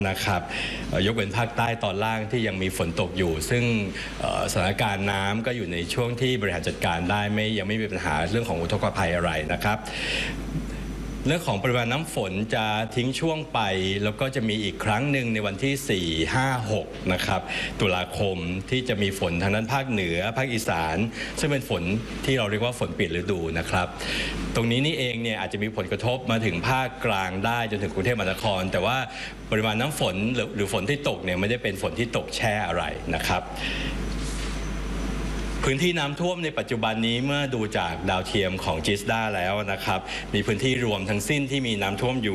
นะครับยกเว้นภาคใต้ตอนล่างที่ยังมีฝนตกอยู่ซึ่งสถานการณ์น้ำก็อยู่ในช่วงที่บริหารจัดการได้ยังไม่มีปัญหาเรื่องของอุทกภัยอะไรนะครับเรื่องของปริมาณน้ำฝนจะทิ้งช่วงไปแล้วก็จะมีอีกครั้งหนึ่งในวันที่ 4, 5, 6 นะครับตุลาคมที่จะมีฝนทางด้านภาคเหนือภาคอีสานซึ่งเป็นฝนที่เราเรียกว่าฝนเปลี่ยนฤดูนะครับตรงนี้นี่เองเนี่ยอาจจะมีผลกระทบมาถึงภาคกลางได้จนถึงกรุงเทพมหานครแต่ว่าปริมาณน้ำฝนหรือฝนที่ตกเนี่ยไม่ได้เป็นฝนที่ตกแช่อะไรนะครับพื้นที่น้ำท่วมในปัจจุบันนี้เมื่อดูจากดาวเทียมของจิสดาแล้วนะครับมีพื้นที่รวมทั้งสิ้นที่มีน้ำท่วมอยู่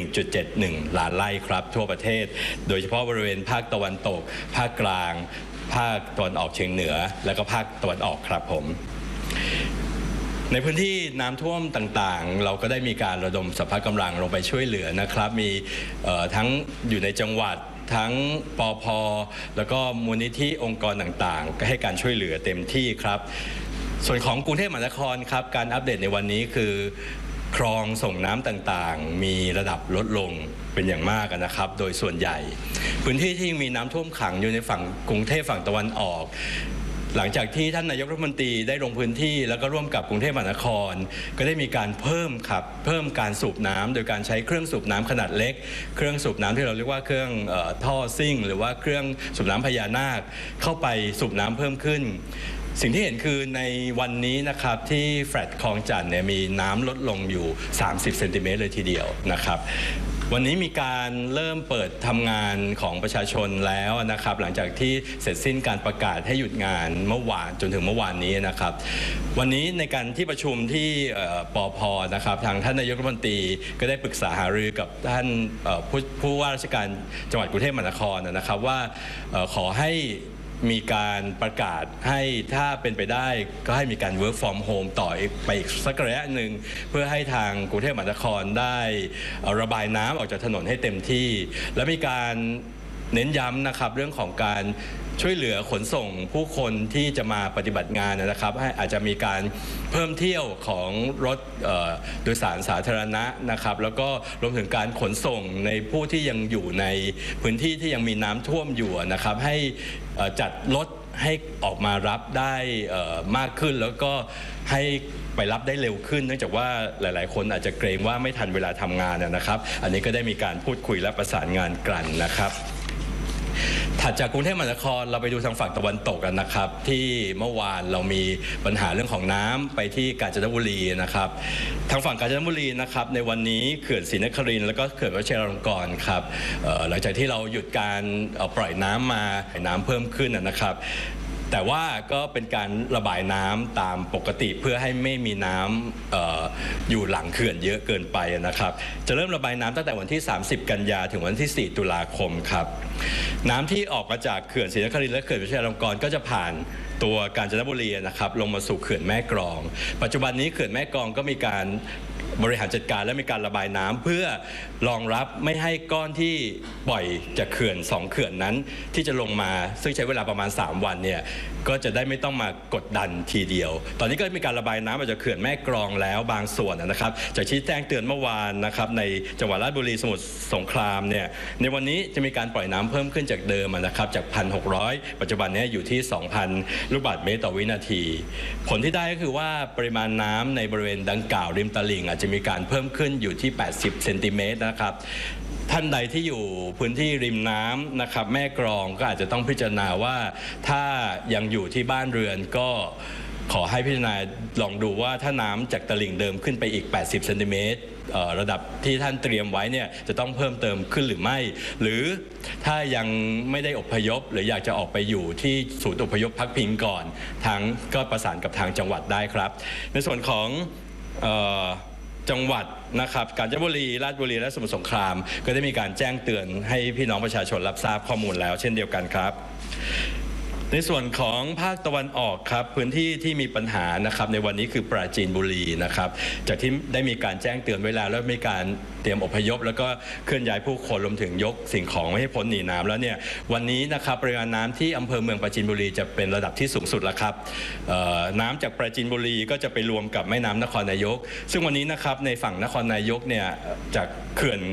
1.71 ล้านไร่ครับทั่วประเทศโดยเฉพาะบริเวณภาคตะวันตกภาคกลางภาคตะวันออกเฉียงเหนือและก็ภาคตะวันออกครับผมในพื้นที่น้ำท่วมต่างๆเราก็ได้มีการระดมสรรพกำลังลงไปช่วยเหลือนะครับมีทั้งอยู่ในจังหวัดทั้งปภ.แล้วก็มูลนิธิองค์กรต่างๆก็ให้การช่วยเหลือเต็มที่ครับส่วนของกรุงเทพมหานครครับการอัปเดตในวันนี้คือคลองส่งน้ำต่างๆมีระดับลดลงเป็นอย่างมากนะครับโดยส่วนใหญ่พื้นที่ที่มีน้ำท่วมขังอยู่ในฝั่งกรุงเทพฝั่งตะวันออกหลังจากที่ท่านนายกรัฐมนตรีได้ลงพื้นที่แล้วก็ร่วมกับกรุงเทพมหานครก็ได้มีการเพิ่มการสูบน้ำโดยการใช้เครื่องสูบน้ำขนาดเล็กเครื่องสูบน้ำที่เราเรียกว่าเครื่องท่อซิ่งหรือว่าเครื่องสูบน้ำพญานาคเข้าไปสูบน้ำเพิ่มขึ้นสิ่งที่เห็นคือในวันนี้นะครับที่แฟลตคลองจันทน์เนี่ยมีน้ำลดลงอยู่30เซนติเมตรเลยทีเดียวนะครับวันนี้มีการเริ่มเปิดทำงานของประชาชนแล้วนะครับหลังจากที่เสร็จสิ้นการประกาศให้หยุดงานเมื่อวานจนถึงเมื่อวานนี้นะครับวันนี้ในการที่ประชุมที่ปภ.นะครับทางท่านนายกรัฐมนตรีก็ได้ปรึกษาหารือกับท่านผู้ว่าราชการจังหวัดกรุงเทพมหานครนะครับว่าขอให้มีการประกาศให้ถ้าเป็นไปได้ก็ให้มีการ work from home ต่อไปอีกสักระยะหนึ่งเพื่อให้ทางกรุงเทพมหานครได้ระบายน้ำออกจากถนนให้เต็มที่และมีการเน้นย้ำนะครับเรื่องของการช่วยเหลือขนส่งผู้คนที่จะมาปฏิบัติงานนะครับให้อาจจะมีการเพิ่มเที่ยวของรถโดยสารสาธารณะนะครับแล้วก็รวมถึงการขนส่งในผู้ที่ยังอยู่ในพื้นที่ที่ยังมีน้ำท่วมอยู่นะครับให้จัดรถให้ออกมารับได้มากขึ้นแล้วก็ให้ไปรับได้เร็วขึ้นเนื่องจากว่าหลายๆคนอาจจะเกรงว่าไม่ทันเวลาทำงานนะครับอันนี้ก็ได้มีการพูดคุยและประสานงานกันนะครับถัดจากกรุงเทพมหานครเราไปดูทางฝั่งตะวันตกกันนะครับที่เมื่อวานเรามีปัญหาเรื่องของน้ำไปที่กาญจนบุรีนะครับทางฝั่งกาญจนบุรีนะครับในวันนี้เขื่อนศรีนครินทร์แล้วก็เขื่อนวชิรลงกรณ์ครับหลังจากที่เราหยุดการปล่อยน้ำมาน้ำเพิ่มขึ้นนะครับแต่ว่าก็เป็นการระบายน้ำตามปกติเพื่อให้ไม่มีน้ำอยู่หลังเขื่อนเยอะเกินไปนะครับจะเริ่มระบายน้ำตั้งแต่วันที่30กันยาถึงวันที่4ตุลาคมครับน้ำที่ออกมาจากเขื่อนศรีนครินทร์และเขื่อนวชิรลงกรณ์ก็จะผ่านตัวกาญจนบุรีนะครับลงมาสู่เขื่อนแม่กลองปัจจุบันนี้เขื่อนแม่กลองก็มีการบริหารจัดการและมีการระบายน้ำเพื่อรองรับไม่ให้ก้อนที่ปล่อยจากเขื่อน2เขื่อนนั้นที่จะลงมาซึ่งใช้เวลาประมาณ3วันเนี่ยก็จะได้ไม่ต้องมากดดันทีเดียวตอนนี้ก็มีการระบายน้ำออกจากเขื่อนแม่กลองแล้วบางส่วนนะครับจากที่แจ้งเตือนเมื่อวานนะครับในจังหวัดราชบุรีสมุทรสงครามเนี่ยในวันนี้จะมีการปล่อยน้ำเพิ่มขึ้นจากเดิมนะครับจาก 1,600 ปัจจุบันนี้อยู่ที่ 2,000 ลูกบาศก์เมตรต่อวินาทีผลที่ได้ก็คือว่าปริมาณน้ำในบริเวณดังกล่าวริมตลิ่งอาจจะมีการเพิ่มขึ้นอยู่ที่80เซนติเมตรนะครับท่านใดที่อยู่พื้นที่ริมน้ำนะครับแม่กลองก็อาจจะต้องพิจารณาว่าถ้ายังอยู่ที่บ้านเรือนก็ขอให้พิจารณาลองดูว่าถ้าน้ำจากตลิ่งเดิมขึ้นไปอีก80เซนติเมตรระดับที่ท่านเตรียมไว้เนี่ยจะต้องเพิ่มเติมขึ้นหรือไม่หรือถ้ายังไม่ได้อพยพหรืออยากจะออกไปอยู่ที่ศูนย์อพยพพักพิงก่อนทางก็ประสานกับทางจังหวัดได้ครับในส่วนของจังหวัดนะครับกาญจนบุรีราชบุรีและสมุทรสงครามก็ได้มีการแจ้งเตือนให้พี่น้องประชาชนรับทราบข้อมูลแล้วเช่นเดียวกันครับในส่วนของภาคตะวันออกครับพื้นที่ที่มีปัญหานะครับในวันนี้คือปราจีนบุรีนะครับจากที่ได้มีการแจ้งเตือนไว้แล้วมีการเตรียมอพยพแล้วก็เคลื่อนย้ายผู้คนรวมถึงยกสิ่งของไม่ให้พ้นหนีน้ำแล้วเนี่ยวันนี้นะครับปริมาณน้ำที่อำเภอเมืองปราจีนบุรีจะเป็นระดับที่สูงสุดแล้วครับน้ำจากปราจีนบุรีก็จะไปรวมกับแม่น้ำนครนายกซึ่งวันนี้นะครับในฝั่งนครนายกเนี่ยจากเขื่อน